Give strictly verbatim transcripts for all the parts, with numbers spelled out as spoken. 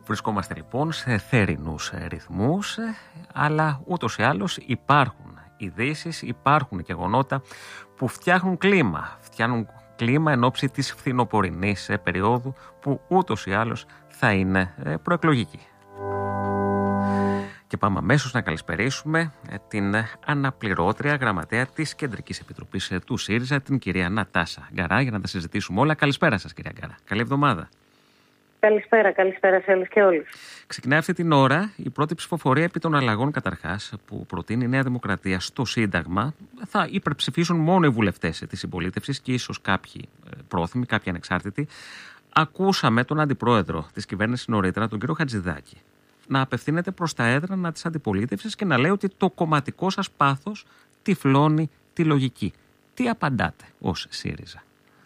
Βρισκόμαστε λοιπόν σε θερινούς ρυθμούς, αλλά ούτως ή άλλως υπάρχουν ειδήσεις, υπάρχουν γεγονότα που φτιάχνουν κλίμα, φτιάχνουν κλίμα εν ώψη της φθινοπορεινής περίοδου που ούτως ή άλλως θα είναι προεκλογική. Και πάμε αμέσως να καλησπερίσουμε την αναπληρώτρια γραμματέα της Κεντρικής Επιτροπής του ΣΥΡΙΖΑ, την κυρία Νατάσα Γκαρά, για να τα συζητήσουμε όλα. Καλησπέρα σας, κυρία Γκαρά. Καλή εβδομάδα. Καλησπέρα, καλησπέρα σε όλους και όλους. Ξεκινάει αυτή την ώρα η πρώτη ψηφοφορία επί των αλλαγών, καταρχάς, που προτείνει η Νέα Δημοκρατία στο Σύνταγμα. Θα υπερψηφίσουν μόνο οι βουλευτές της συμπολίτευσης και ίσως κάποιοι πρόθυμοι, κάποιοι ανεξάρτητοι. Ακούσαμε τον αντιπρόεδρο της κυβέρνησης νωρίτερα, τον κύριο Χατζηδάκη, να απευθύνεται προς τα έδρανα της αντιπολίτευσης και να λέει ότι το κομματικό σας πάθος τυφλώνει τη λογική. Τι απαντάτε ως ΣΥΡΙΖΑ?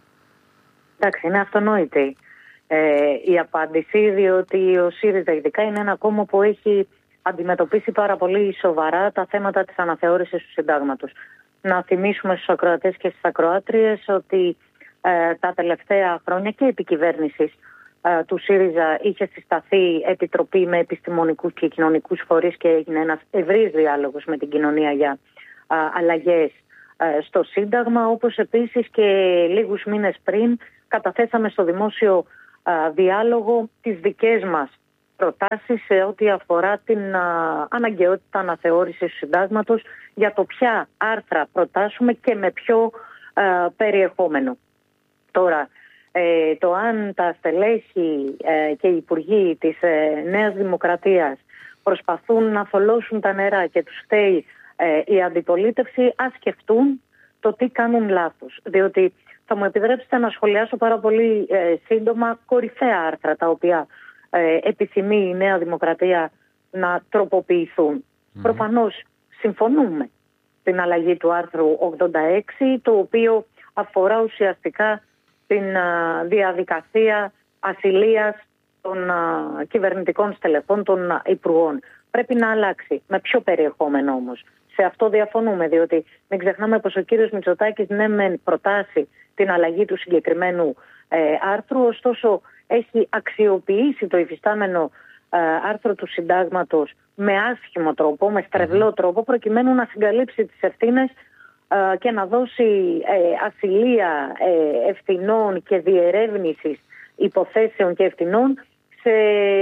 Εντάξει, είναι αυτονόητη ε, η απάντηση, διότι ο ΣΥΡΙΖΑ ειδικά είναι ένα κόμμα που έχει αντιμετωπίσει πάρα πολύ σοβαρά τα θέματα της αναθεώρησης του συντάγματος. Να θυμίσουμε στους ακροατές και στις ακροάτριες ότι ε, τα τελευταία χρόνια και η επικυβέρνηση ε, του ΣΥΡΙΖΑ είχε συσταθεί επιτροπή με επιστημονικούς και κοινωνικούς φορείς και έγινε ένας ευρύς διάλογος με την κοινωνία για ε, αλλαγές ε, στο Σύνταγμα, όπως επίσης και λίγους μήνες πριν καταθέσαμε στο δημόσιο α, διάλογο τις δικές μας προτάσεις σε ό,τι αφορά την α, αναγκαιότητα αναθεώρησης του συντάγματος, για το ποια άρθρα προτάσουμε και με ποιο α, περιεχόμενο. Τώρα, ε, το αν τα στελέχη ε, και οι υπουργοί της ε, Νέας Δημοκρατίας προσπαθούν να θολώσουν τα νερά και τους φταίει ε, η αντιπολίτευση, ας σκεφτούν το τι κάνουν λάθος. Διότι θα μου επιτρέψετε να σχολιάσω πάρα πολύ ε, σύντομα κορυφαία άρθρα τα οποία ε, επιθυμεί η Νέα Δημοκρατία να τροποποιηθούν. Mm-hmm. Προφανώς συμφωνούμε στην αλλαγή του άρθρου ογδόντα έξι, το οποίο αφορά ουσιαστικά την α, διαδικασία ασυλίας των α, κυβερνητικών στελεχών, των α, υπουργών. Πρέπει να αλλάξει. Με ποιο περιεχόμενο όμως? Σε αυτό διαφωνούμε, διότι μην ξεχνάμε πως ο κύριος Μητσοτάκης ναι μεν προτάσει την αλλαγή του συγκεκριμένου ε, άρθρου, ωστόσο έχει αξιοποιήσει το υφιστάμενο ε, άρθρο του συντάγματος με άσχημο τρόπο, με στρεβλό τρόπο, προκειμένου να συγκαλύψει τις ευθύνες ε, και να δώσει ε, ασυλία ε, ευθυνών και διερεύνησης υποθέσεων και ευθυνών σε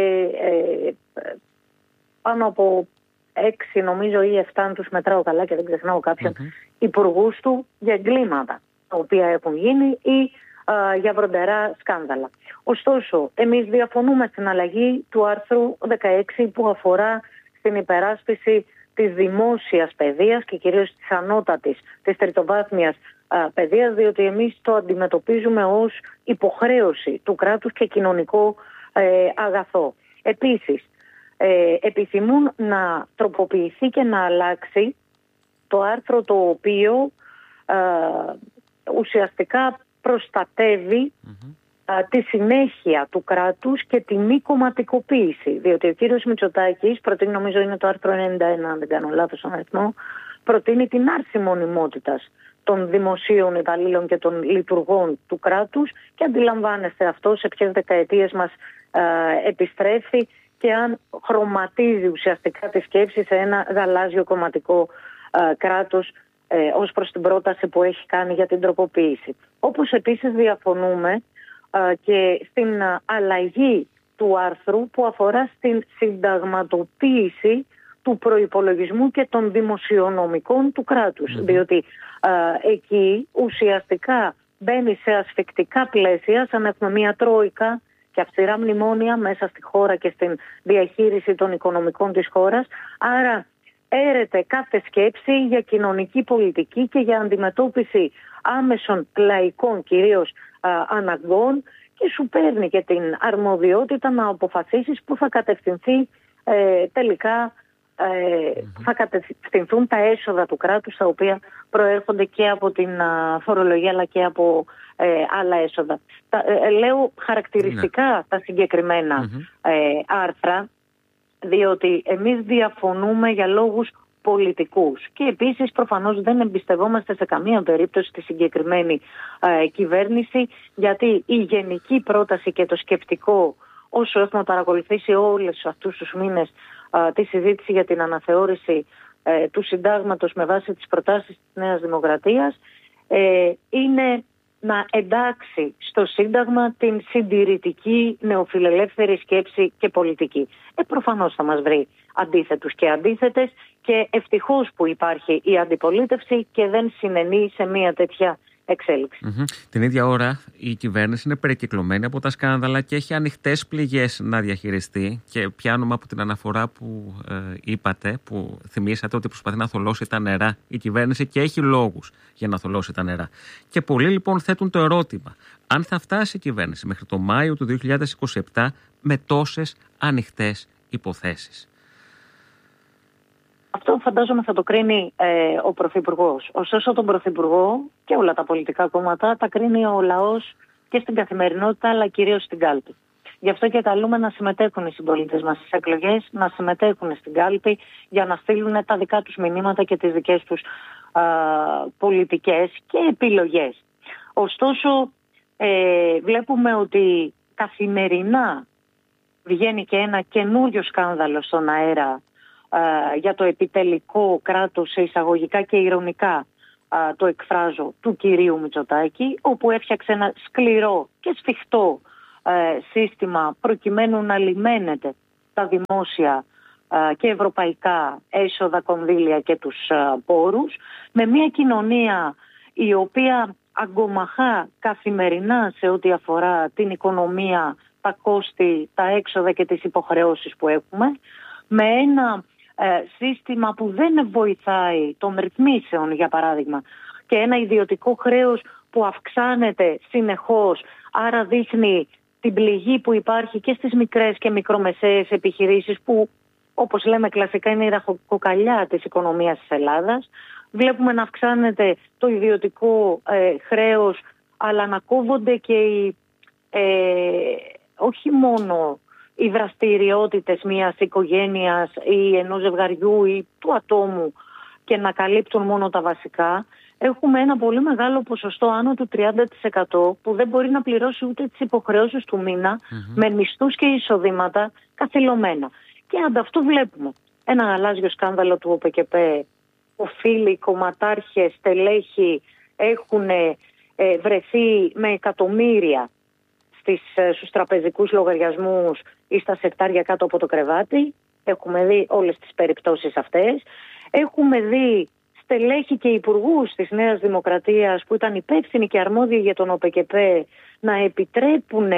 ε, πάνω από έξι νομίζω ή εφτά, αν τους μετράω καλά και δεν ξεχνάω κάποιον, mm-hmm. υπουργούς του για εγκλήματα τα οποία έχουν γίνει ή α, για βροντερά σκάνδαλα. Ωστόσο, εμείς διαφωνούμε στην αλλαγή του άρθρου δεκαέξι που αφορά στην υπεράσπιση της δημόσιας παιδείας και κυρίως της ανώτατης, της τριτοβάθμιας α, παιδείας, διότι εμείς το αντιμετωπίζουμε ως υποχρέωση του κράτους και κοινωνικό ε, αγαθό. Επίσης, ε, επιθυμούν να τροποποιηθεί και να αλλάξει το άρθρο το οποίο ε, ουσιαστικά προστατεύει mm-hmm. α, τη συνέχεια του κράτους και τη μη κομματικοποίηση. Διότι ο κύριος Μητσοτάκης προτείνει, νομίζω είναι το άρθρο ενενήντα ένα, αν δεν κάνω λάθος τον αριθμό, προτείνει την άρση μονιμότητας των δημοσίων υπαλλήλων και των λειτουργών του κράτους και αντιλαμβάνεστε αυτό σε ποιες δεκαετίες μας α, επιστρέφει και αν χρωματίζει ουσιαστικά τη σκέψη σε ένα γαλάζιο κομματικό α, κράτος Ε, ως προς την πρόταση που έχει κάνει για την τροποποίηση. Όπως επίσης διαφωνούμε α, και στην α, αλλαγή του άρθρου που αφορά στην συνταγματοποίηση του προϋπολογισμού και των δημοσιονομικών του κράτους. Mm-hmm. Διότι α, εκεί ουσιαστικά μπαίνει σε ασφικτικά πλαίσια, σαν να έχουμε μια τρόικα και αυστηρά μνημόνια μέσα στη χώρα και στην διαχείριση των οικονομικών της χώρας. Άρα έρεται κάθε σκέψη για κοινωνική πολιτική και για αντιμετώπιση άμεσων λαϊκών κυρίως α, αναγκών και σου παίρνει και την αρμοδιότητα να αποφασίσεις που θα κατευθυνθεί ε, τελικά ε, mm-hmm. θα κατευθυνθούν τα έσοδα του κράτους, τα οποία προέρχονται και από την α, φορολογία αλλά και από ε, άλλα έσοδα. Τα, ε, λέω χαρακτηριστικά mm-hmm. τα συγκεκριμένα mm-hmm. ε, άρθρα, διότι εμείς διαφωνούμε για λόγους πολιτικούς και επίσης προφανώς δεν εμπιστευόμαστε σε καμία περίπτωση τη συγκεκριμένη ε, κυβέρνηση, γιατί η γενική πρόταση και το σκεπτικό όσο έχουμε παρακολουθήσει όλους αυτούς τους μήνες α, τη συζήτηση για την αναθεώρηση ε, του συντάγματος με βάση τις προτάσεις της Νέας Δημοκρατίας, ε, είναι να εντάξει στο Σύνταγμα την συντηρητική νεοφιλελεύθερη σκέψη και πολιτική. Ε, προφανώς θα μας βρει αντίθετους και αντίθετες, και ευτυχώς που υπάρχει η αντιπολίτευση και δεν συνενεί σε μια τέτοια εξέλιξη. Mm-hmm. Την ίδια ώρα η κυβέρνηση είναι περικυκλωμένη από τα σκάνδαλα και έχει ανοιχτές πληγές να διαχειριστεί, και πιάνουμε από την αναφορά που ε, είπατε, που θυμήσατε ότι προσπαθεί να θολώσει τα νερά η κυβέρνηση, και έχει λόγους για να θολώσει τα νερά. Και πολλοί λοιπόν θέτουν το ερώτημα αν θα φτάσει η κυβέρνηση μέχρι το Μάιο του δύο χιλιάδες είκοσι επτά με τόσες ανοιχτές υποθέσεις. Αυτό φαντάζομαι θα το κρίνει ε, ο Πρωθυπουργός. Ωστόσο τον Πρωθυπουργό και όλα τα πολιτικά κόμματα τα κρίνει ο λαός και στην καθημερινότητα, αλλά κυρίως στην κάλπη. Γι' αυτό και καλούμε να συμμετέχουν οι συμπολίτες μας στις εκλογές, να συμμετέχουν στην κάλπη για να στείλουν τα δικά τους μηνύματα και τις δικές τους α, πολιτικές και επιλογές. Ωστόσο ε, βλέπουμε ότι καθημερινά βγαίνει και ένα καινούριο σκάνδαλο στον αέρα Uh, για το επιτελικό κράτος, σε εισαγωγικά και ειρωνικά uh, το εκφράζω, του κυρίου Μητσοτάκη, όπου έφτιαξε ένα σκληρό και σφιχτό uh, σύστημα προκειμένου να λιμένεται τα δημόσια uh, και ευρωπαϊκά έσοδα, κονδύλια και τους uh, πόρους, με μια κοινωνία η οποία αγκομαχά καθημερινά σε ό,τι αφορά την οικονομία, τα κόστη, τα έξοδα και τις υποχρεώσεις που έχουμε, με ένα ε, σύστημα που δεν βοηθάει των ρυθμίσεων, για παράδειγμα, και ένα ιδιωτικό χρέος που αυξάνεται συνεχώς, άρα δείχνει την πληγή που υπάρχει και στις μικρές και μικρομεσαίες επιχειρήσεις, που όπως λέμε κλασικά είναι η ραχοκοκαλιά της οικονομίας της Ελλάδας. Βλέπουμε να αυξάνεται το ιδιωτικό ε, χρέος, αλλά να κόβονται και οι, ε, όχι μόνο οι δραστηριότητες μιας οικογένειας ή ενός ζευγαριού ή του ατόμου και να καλύπτουν μόνο τα βασικά. Έχουμε ένα πολύ μεγάλο ποσοστό, άνω του τριάντα τοις εκατό, που δεν μπορεί να πληρώσει ούτε τις υποχρεώσεις του μήνα, mm-hmm. με μισθούς και εισοδήματα καθυλωμένα. Και ανταυτού βλέπουμε ένα γαλάζιο σκάνδαλο του ΟΠΕΚΕΠΕ. Οφείλοι, κομματάρχες, στελέχοι έχουν ε, βρεθεί με εκατομμύρια στις, στους τραπεζικούς λογαριασμούς ή στα σεκτάρια κάτω από το κρεβάτι. Έχουμε δει όλες τις περιπτώσεις αυτές. Έχουμε δει στελέχη και υπουργούς της Νέας Δημοκρατίας που ήταν υπεύθυνοι και αρμόδιοι για τον ΟΠΕΚΕΠΕ να επιτρέπουν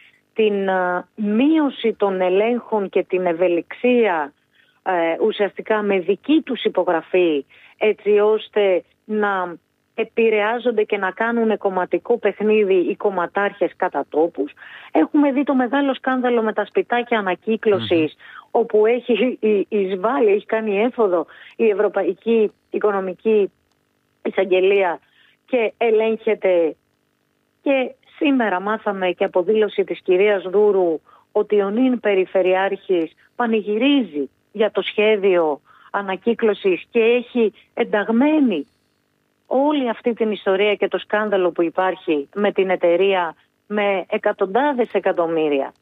την α, μείωση των ελέγχων και την ευελιξία ε, ουσιαστικά με δική τους υπογραφή, έτσι ώστε να επηρεάζονται και να κάνουν κομματικό παιχνίδι οι κομματάρχες κατά τόπους. Έχουμε δει το μεγάλο σκάνδαλο με τα σπιτάκια ανακύκλωσης, mm-hmm. όπου έχει εισβάλει, έχει κάνει έφοδο η Ευρωπαϊκή Οικονομική Εισαγγελία και ελέγχεται. Και σήμερα μάθαμε και από δήλωση της κυρίας Δούρου ότι ο νυν Περιφερειάρχης πανηγυρίζει για το σχέδιο ανακύκλωσης και έχει ενταγμένη όλη αυτή την ιστορία και το σκάνδαλο που υπάρχει με την εταιρεία, με εκατοντάδες εκατομμύρια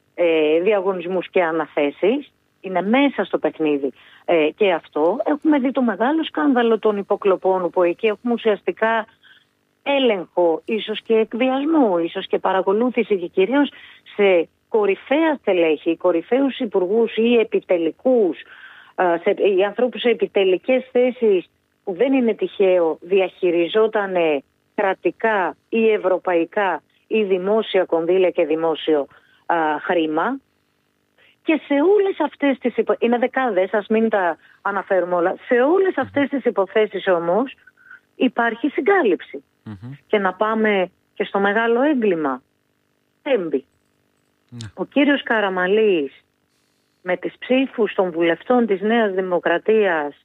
ε, διαγωνισμούς και αναθέσεις. Είναι μέσα στο παιχνίδι ε, και αυτό. Έχουμε δει το μεγάλο σκάνδαλο των υποκλοπών, που εκεί έχουμε ουσιαστικά έλεγχο, ίσως και εκβιασμό, ίσως και παρακολούθηση, και κυρίως σε κορυφαία στελέχη, κορυφαίους υπουργούς ή επιτελικούς, ε, σε, οι ανθρώπους σε επιτελικές θέσεις, που δεν είναι τυχαίο διαχειριζόταν κρατικά ή ευρωπαϊκά ή δημόσια κονδύλια και δημόσιο α, χρήμα. Και σε όλες αυτές τις υπο... είναι δεκάδες, ας μην τα αναφέρουμε όλα. Σε όλες αυτές τις υποθέσεις όμως υπάρχει συγκάλυψη. Mm-hmm. Και να πάμε και στο μεγάλο έγκλημα. Έμπι. Mm-hmm. Ο κύριος Καραμαλής με τις ψήφους των βουλευτών της Νέας Δημοκρατίας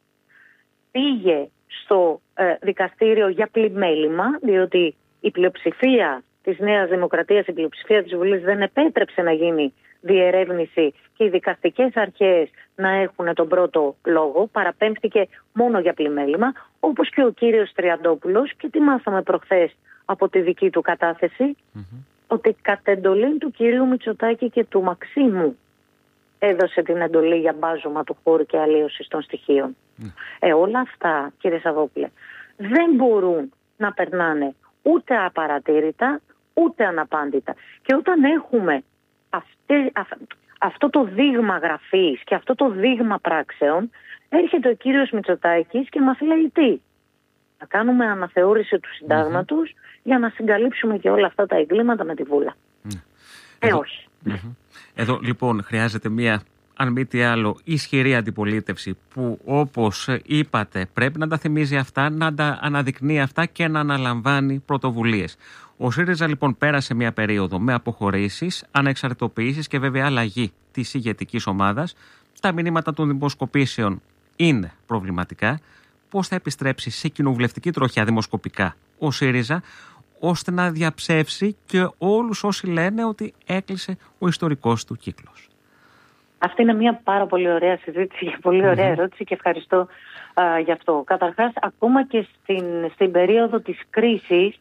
πήγε στο ε, δικαστήριο για πλημέλημα, διότι η πλειοψηφία της Νέας Δημοκρατίας, η πλειοψηφία της Βουλής δεν επέτρεψε να γίνει διερεύνηση και οι δικαστικές αρχές να έχουν τον πρώτο λόγο. Παραπέμφθηκε μόνο για πλημέλημα, όπως και ο κύριος Τριαντόπουλος, και τι μάθαμε προχθές από τη δική του κατάθεση. Mm-hmm. ότι κατ' εντολή του κυρίου Μητσοτάκη και του Μαξίμου έδωσε την εντολή για μπάζωμα του χώρου και αλλίωση των στοιχείων. Mm. Ε, όλα αυτά, κύριε Σαββόπουλε, δεν μπορούν να περνάνε ούτε απαρατήρητα, ούτε αναπάντητα. Και όταν έχουμε αυτή, αυ, αυτό το δείγμα γραφής και αυτό το δείγμα πράξεων, έρχεται ο κύριος Μητσοτάκης και μας λέει τι. Να κάνουμε αναθεώρηση του συντάγματος mm-hmm. για να συγκαλύψουμε και όλα αυτά τα εγκλήματα με τη βούλα. Mm. Ε, Εδώ, όχι. Mm-hmm. Εδώ λοιπόν χρειάζεται μία, αν μη τι άλλο, ισχυρή αντιπολίτευση που, όπως είπατε, πρέπει να τα θυμίζει αυτά, να τα αναδεικνύει αυτά και να αναλαμβάνει πρωτοβουλίες. Ο ΣΥΡΙΖΑ λοιπόν πέρασε μία περίοδο με αποχωρήσεις, ανεξαρτητοποιήσεις και βέβαια αλλαγή της ηγετικής ομάδας. Τα μηνύματα των δημοσκοπήσεων είναι προβληματικά. Πώς θα επιστρέψει σε κοινοβουλευτική τροχιά δημοσκοπικά ο ΣΥΡΙΖΑ, ώστε να διαψεύσει και όλους όσοι λένε ότι έκλεισε ο ιστορικός του κύκλος? Αυτή είναι μια πάρα πολύ ωραία συζήτηση και πολύ ωραία mm-hmm. ερώτηση και ευχαριστώ α, γι' αυτό. Καταρχάς, ακόμα και στην, στην περίοδο της κρίσης,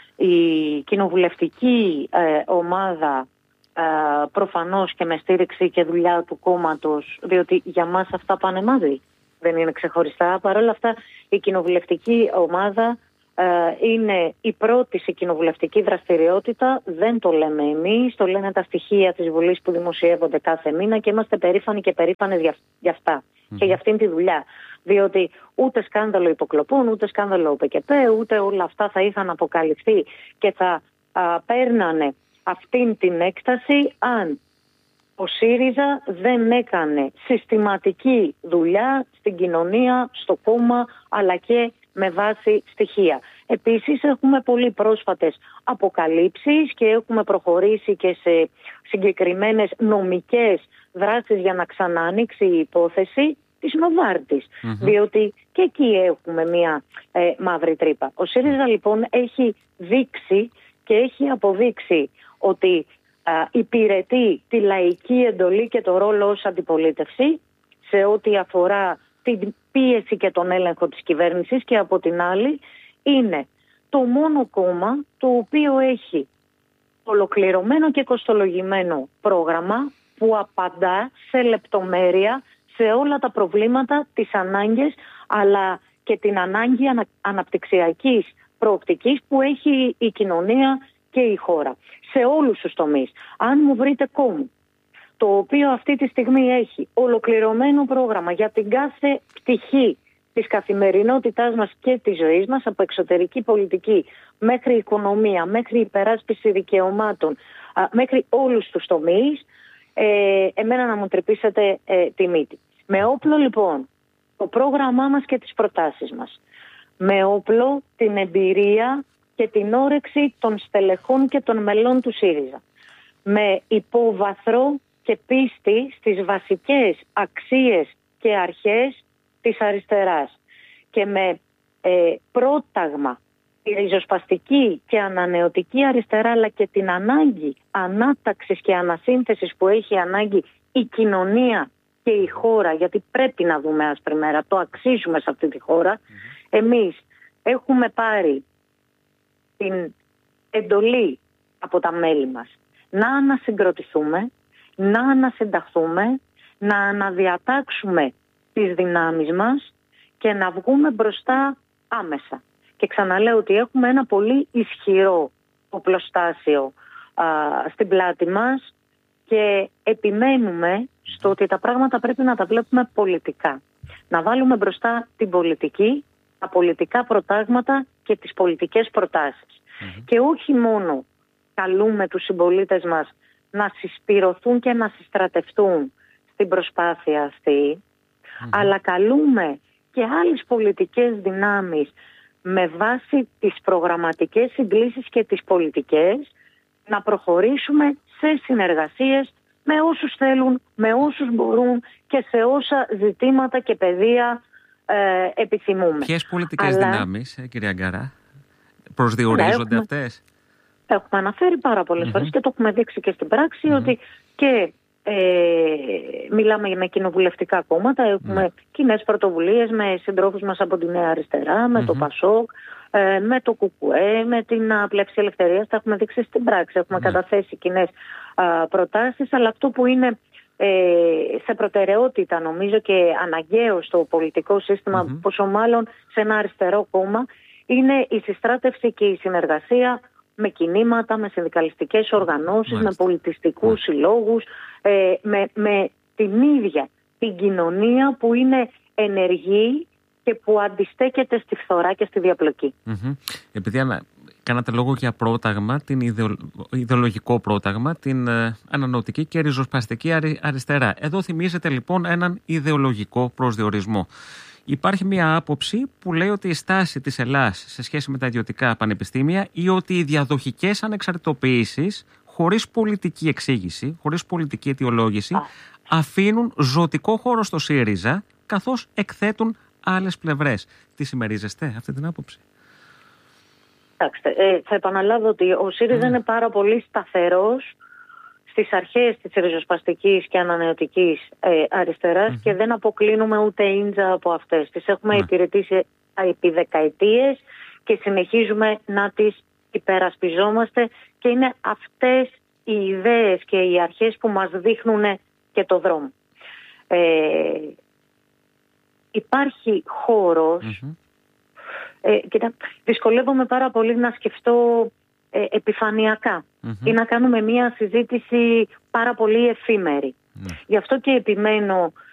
η κοινοβουλευτική ε, ομάδα ε, προφανώς και με στήριξη και δουλειά του κόμματος, διότι για μας αυτά πάνε μαζί, δεν είναι ξεχωριστά. Παρ' όλα αυτά, η κοινοβουλευτική ομάδα ε, είναι η πρώτη σε κοινοβουλευτική δραστηριότητα. Δεν το λέμε εμείς, το λένε τα στοιχεία της Βουλής που δημοσιεύονται κάθε μήνα και είμαστε περήφανοι και περήφανες για, για αυτά mm. και για αυτήν τη δουλειά. Διότι ούτε σκάνδαλο υποκλοπών, ούτε σκάνδαλο ΟΠΚΠ, ούτε όλα αυτά θα είχαν αποκαλυφθεί και θα α, παίρνανε αυτήν την έκταση αν ο ΣΥΡΙΖΑ δεν έκανε συστηματική δουλειά στην κοινωνία, στο κόμμα, αλλά και με βάση στοιχεία. Επίσης έχουμε πολύ πρόσφατες αποκαλύψεις και έχουμε προχωρήσει και σε συγκεκριμένες νομικές δράσεις για να ξαναανοίξει η υπόθεση της Νοβάρτης, mm-hmm. διότι και εκεί έχουμε μία ε, μαύρη τρύπα. Ο ΣΥΡΙΖΑ λοιπόν έχει δείξει και έχει αποδείξει ότι α, υπηρετεί τη λαϊκή εντολή και το ρόλο ως αντιπολίτευση σε ό,τι αφορά την πίεση και τον έλεγχο της κυβέρνησης, και από την άλλη είναι το μόνο κόμμα το οποίο έχει ολοκληρωμένο και κοστολογημένο πρόγραμμα που απαντά σε λεπτομέρεια σε όλα τα προβλήματα, τις ανάγκες, αλλά και την ανάγκη ανα, αναπτυξιακής προοπτικής που έχει η κοινωνία και η χώρα. Σε όλους τους τομείς. Αν μου βρείτε κόμμα το οποίο αυτή τη στιγμή έχει ολοκληρωμένο πρόγραμμα για την κάθε πτυχή της καθημερινότητάς μας και της ζωής μας, από εξωτερική πολιτική μέχρι οικονομία, μέχρι υπεράσπιση δικαιωμάτων, μέχρι όλους τους τομείς, ε, εμένα να μου τρυπήσετε ε, τη μύτη. Με όπλο λοιπόν το πρόγραμμά μας και τις προτάσεις μας. Με όπλο την εμπειρία και την όρεξη των στελεχών και των μελών του ΣΥΡΙΖΑ. Με υπόβαθρο και πίστη στις βασικές αξίες και αρχές της αριστεράς. Και με ε, πρόταγμα τη ριζοσπαστική και ανανεωτική αριστερά, αλλά και την ανάγκη ανάταξης και ανασύνθεσης που έχει ανάγκη η κοινωνία και η χώρα, γιατί πρέπει να δούμε άσπρη μέρα, το αξίζουμε σε αυτή τη χώρα. Mm-hmm. Εμείς έχουμε πάρει την εντολή από τα μέλη μας να ανασυγκροτηθούμε, να ανασυνταχθούμε, να αναδιατάξουμε τις δυνάμεις μας και να βγούμε μπροστά άμεσα. Και ξαναλέω ότι έχουμε ένα πολύ ισχυρό οπλοστάσιο α, στην πλάτη μας και επιμένουμε στο ότι τα πράγματα πρέπει να τα βλέπουμε πολιτικά. Να βάλουμε μπροστά την πολιτική, τα πολιτικά προτάγματα και τις πολιτικές προτάσεις. Mm-hmm. Και όχι μόνο καλούμε τους συμπολίτες μας να συσπηρωθούν και να συστρατευτούν στην προσπάθεια αυτή, mm-hmm. αλλά καλούμε και άλλες πολιτικές δυνάμεις με βάση τις προγραμματικές συγκλήσεις και τις πολιτικές να προχωρήσουμε σε συνεργασίες με όσους θέλουν, με όσους μπορούν και σε όσα ζητήματα και πεδία ε, επιθυμούμε. Ποιες πολιτικές Αλλά... δυνάμεις, ε, κυρία Γκαρά, προσδιορίζονται έχουμε... αυτές? Έχουμε αναφέρει πάρα πολλές mm-hmm. φορές και το έχουμε δείξει και στην πράξη mm-hmm. ότι και ε, μιλάμε με κοινοβουλευτικά κόμματα, έχουμε mm-hmm. κοινές πρωτοβουλίες με συντρόφους μας από τη Νέα Αριστερά, με mm-hmm. το ΠΑΣΟΚ, ε, με το ΚΚΕ, με την Πλεύση Ελευθερίας. Τα έχουμε δείξει στην πράξη. Έχουμε ναι. καταθέσει κοινές ε, προτάσεις, αλλά αυτό που είναι ε, σε προτεραιότητα νομίζω και αναγκαίο στο πολιτικό σύστημα, mm-hmm. πόσο μάλλον σε ένα αριστερό κόμμα, είναι η συστράτευση και η συνεργασία με κινήματα, με συνδικαλιστικές οργανώσεις, Μάλιστα. με πολιτιστικούς Μάλιστα. συλλόγους, ε, με, με την ίδια την κοινωνία που είναι ενεργή και που αντιστέκεται στη φθορά και στη διαπλοκή. Mm-hmm. Επειδή ανα... κάνατε λόγο για πρόταγμα, την ιδεο... ιδεολογικό πρόταγμα, την ε, ανανεωτική και ριζοσπαστική αρι... αριστερά. Εδώ θυμίζετε λοιπόν έναν ιδεολογικό προσδιορισμό. Υπάρχει μια άποψη που λέει ότι η στάση της Ελλάδας σε σχέση με τα ιδιωτικά πανεπιστήμια ή ότι οι διαδοχικές ανεξαρτητοποιήσεις, χωρίς πολιτική εξήγηση, χωρίς πολιτική αιτιολόγηση, αφήνουν ζωτικό χώρο στο ΣΥΡΙΖΑ, καθώς εκθέτουν άλλες πλευρές. Τι συμμερίζεστε αυτή την άποψη? Κοιτάξτε, ε, θα επαναλάβω ότι ο ΣΥΡΙΖΑ mm. είναι πάρα πολύ σταθερός στις αρχές της ριζοσπαστικής και ανανεωτικής ε, αριστεράς mm-hmm. και δεν αποκλίνουμε ούτε ίντζα από αυτές. Τις έχουμε mm. υπηρετήσει επί δεκαετίες και συνεχίζουμε να τις υπερασπιζόμαστε και είναι αυτές οι ιδέες και οι αρχές που μας δείχνουν και το δρόμο. Ε, υπάρχει χώρος, mm-hmm. ε, κοίτα, δυσκολεύομαι πάρα πολύ να σκεφτώ ε, επιφανειακά mm-hmm. ή να κάνουμε μια συζήτηση πάρα πολύ εφήμερη. Mm-hmm. Γι' αυτό και επιμένω